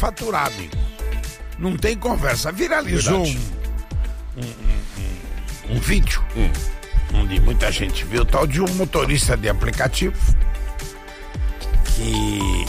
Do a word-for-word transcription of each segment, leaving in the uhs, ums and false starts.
faturar, amigo. Não tem conversa. Viralizou um, um, um, um vídeo hum. onde muita gente viu o tal de um motorista de aplicativo que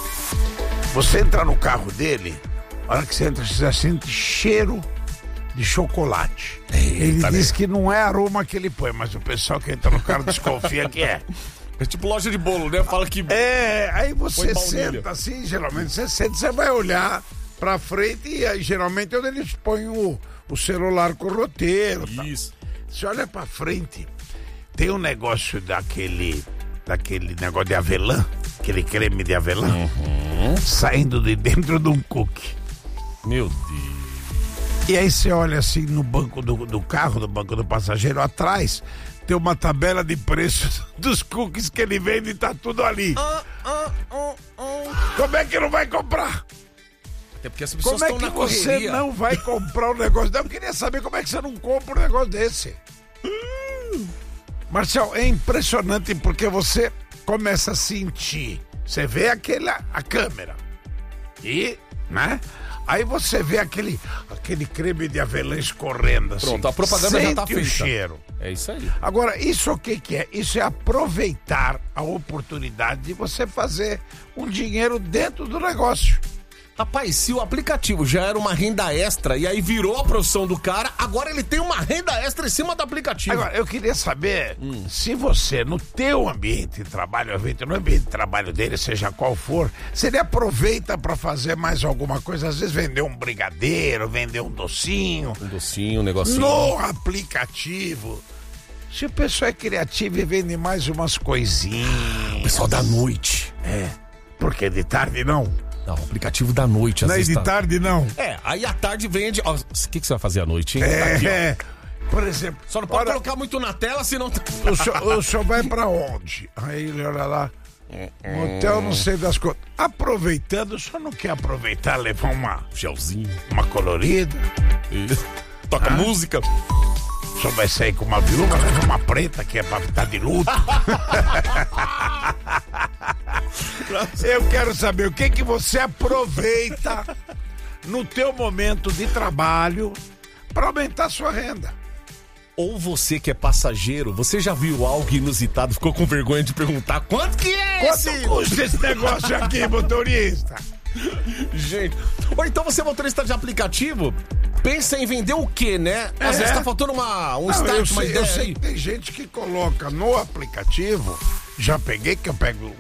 você entra no carro dele, a hora que você entra, você já sente cheiro de chocolate. Eita, ele diz né? que não é aroma que ele põe, mas o pessoal que entra no carro desconfia que é. É tipo loja de bolo, né? Fala que... É, aí você senta assim, geralmente você senta, você vai olhar pra frente e aí geralmente é onde eles põem o, o celular com o roteiro. Isso. Tá. Você olha pra frente, tem um negócio daquele, daquele negócio de avelã, aquele creme de avelã, uhum. saindo de dentro de um cookie. Meu Deus. E aí você olha assim no banco do, do carro, no banco do passageiro, atrás tem uma tabela de preços dos cookies que ele vende e tá tudo ali. Uh, uh, uh, uh. Como é que não vai comprar? Até porque as pessoas como é estão que na você correria. Não vai comprar um negócio desse? Eu queria saber como é que você não compra um negócio desse. Hum. Marcelo, é impressionante porque você começa a sentir. Você vê aquele, a câmera. E, né? Aí você vê aquele, aquele creme de avelã escorrendo assim. Pronto, a propaganda Sente já tá feita. O cheiro. É isso aí. Agora, isso o que que é? Isso é aproveitar a oportunidade de você fazer um dinheiro dentro do negócio. Rapaz, se o aplicativo já era uma renda extra e aí virou a profissão do cara, agora ele tem uma renda extra em cima do aplicativo. Agora, eu queria saber hum. se você, no teu ambiente de trabalho, no ambiente de trabalho dele, seja qual for, se ele aproveita para fazer mais alguma coisa, às vezes vender um brigadeiro, vender um docinho. Um docinho, um negocinho. No aplicativo. Se o pessoal é criativo e vende mais umas coisinhas. O pessoal da noite. É, porque de tarde não. Não, o aplicativo da noite. Não é de tá... tarde, não. É, aí à tarde vende... O que, que você vai fazer à noite, hein? É, Aqui, é. Por exemplo... Só não pode olha... colocar muito na tela, senão... O senhor, o senhor vai pra onde? Aí ele olha lá... Motel não sei das coisas. Aproveitando, o senhor não quer aproveitar, levar uma... gelzinho. Uma colorida? Isso. Toca ah. música. O senhor vai sair com uma viúva, leva uma preta que é pra estar de luto. Eu quero saber o que que você aproveita no teu momento de trabalho para aumentar a sua renda. Ou você que é passageiro, você já viu algo inusitado, ficou com vergonha de perguntar quanto que é Quanto esse? custa esse negócio aqui, motorista? Gente, ou então você é motorista de aplicativo, pensa em vender o quê, né? Às é. vezes tá faltando uma, um Não, start, eu uma sei, ideia. Eu sei que tem gente que coloca no aplicativo, já peguei que eu pego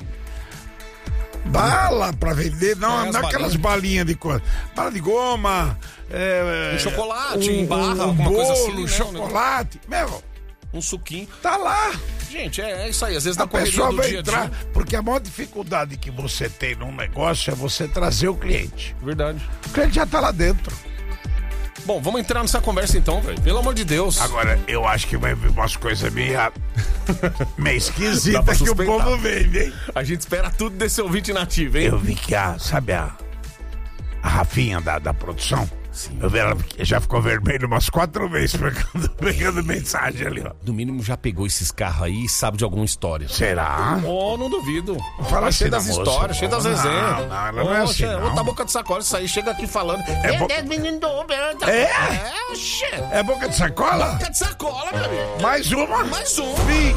bala pra vender, não, é, não aquelas balinhas de coisa. Bala de goma, é, um chocolate, um, em barra, um alguma bolo, coisa assim, um né? chocolate, meu, um suquinho. Tá lá. Gente, é, é isso aí, às vezes a na correria pessoa do vai dia a entrar, dia. porque a maior dificuldade que você tem num negócio é você trazer o cliente. Verdade. O cliente já tá lá dentro. Bom, vamos entrar nessa conversa então, velho. Pelo amor de Deus. Agora, eu acho que vai vir umas coisas meio, meio esquisitas que o povo vende, hein? A gente espera tudo desse ouvinte nativo, hein? Eu vi que a, sabe a, a Rafinha da, da produção? Sim. Eu vi ela já ficou vermelha umas quatro vezes pegando, pegando mensagem ali, ó. No mínimo já pegou esses carros aí e sabe de alguma história. Será? Oh, não duvido. Fala assim cheio das moça, histórias, cheio das resenhas. Não, não, ela não é assim, não. Outra boca de sacola, isso aí, chega aqui falando. É, bo... menino do Uber. É? É, é boca de sacola? Boca de sacola, meu amigo. Mais uma? Mais uma. Vixe.